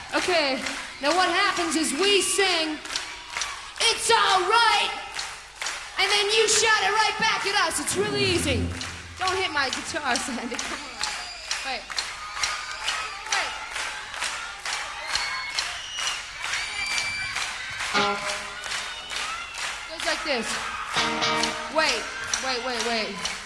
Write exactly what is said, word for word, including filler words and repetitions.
Okay, now what happens is we sing, "It's all right," and then you shout it right back at us. It's really easy. Don't hit my guitar, Sandy. Come on. Wait. Wait. Goes like this. Wait, wait, wait, wait.